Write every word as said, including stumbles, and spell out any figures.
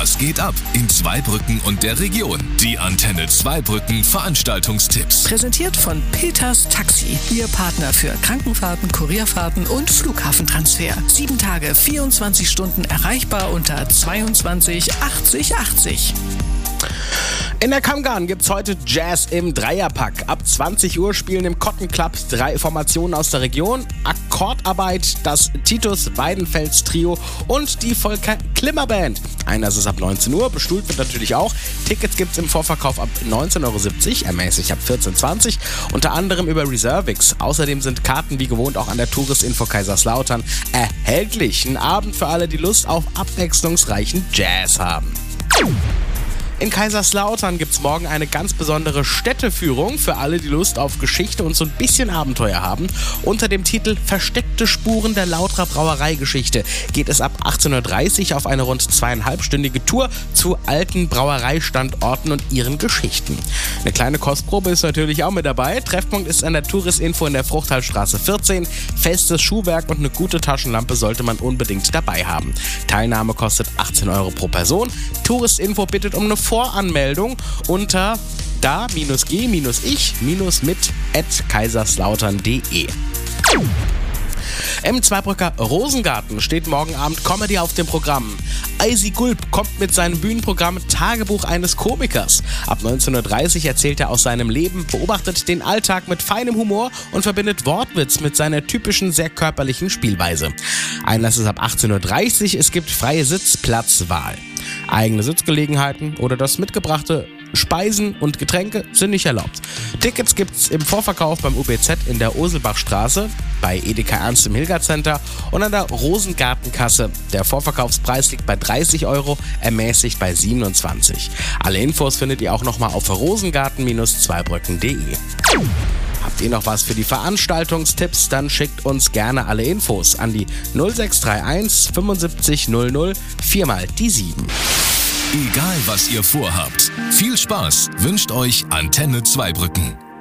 Was geht ab in Zweibrücken und der Region? Die Antenne Zweibrücken Veranstaltungstipps. Präsentiert von Peters Taxi. Ihr Partner für Krankenfahrten, Kurierfahrten und Flughafentransfer. Sieben Tage, vierundzwanzig Stunden erreichbar unter zweiundzwanzig achtzig achtzig. In der Kammgarn gibt's heute Jazz im Dreierpack. Ab zwanzig Uhr spielen im Cotton Club drei Formationen aus der Region. Akkordarbeit, das Titus Weidenfels Trio und die Volker Klimmer Band. Einlass ist ab neunzehn Uhr, bestuhlt wird natürlich auch. Tickets gibt's im Vorverkauf ab neunzehn Euro siebzig, ermäßig ab vierzehn Euro zwanzig, unter anderem über Reservix. Außerdem sind Karten wie gewohnt auch an der Touristinfo Kaiserslautern erhältlich. Ein Abend für alle, die Lust auf abwechslungsreichen Jazz haben. In Kaiserslautern gibt's morgen eine ganz besondere Städteführung für alle, die Lust auf Geschichte und so ein bisschen Abenteuer haben. Unter dem Titel Versteckte Spuren der Lauterer Brauereigeschichte geht es ab achtzehn Uhr dreißig auf eine rund zweieinhalbstündige Tour zu alten Brauereistandorten und ihren Geschichten. Eine kleine Kostprobe ist natürlich auch mit dabei. Treffpunkt ist an der Touristinfo in der Fruchthaltstraße vierzehn. Festes Schuhwerk und eine gute Taschenlampe sollte man unbedingt dabei haben. Teilnahme kostet achtzehn Euro pro Person. Touristinfo bittet um eine Voranmeldung unter da-g-ich-mit at kaiserslautern punkt de. Im Zweibrücker Rosengarten steht morgen Abend Comedy auf dem Programm. Eisi Gulb kommt mit seinem Bühnenprogramm Tagebuch eines Komikers. Ab neunzehn Uhr dreißig erzählt er aus seinem Leben, beobachtet den Alltag mit feinem Humor und verbindet Wortwitz mit seiner typischen, sehr körperlichen Spielweise. Einlass ist ab achtzehn Uhr dreißig, es gibt freie Sitzplatzwahl. Eigene Sitzgelegenheiten oder das mitgebrachte Speisen und Getränke sind nicht erlaubt. Tickets gibt's im Vorverkauf beim U B Z in der Oselbachstraße, bei Edeka Ernst im Hilgert Center und an der Rosengartenkasse. Der Vorverkaufspreis liegt bei dreißig Euro, ermäßigt bei siebenundzwanzig. Alle Infos findet ihr auch nochmal auf rosengarten Zweibrücken punkt de. Habt ihr noch was für die Veranstaltungstipps? Dann schickt uns gerne alle Infos an die null sechs drei eins fünfundsiebzig null null vier mal die sieben. Egal was ihr vorhabt, viel Spaß wünscht euch Antenne Zweibrücken.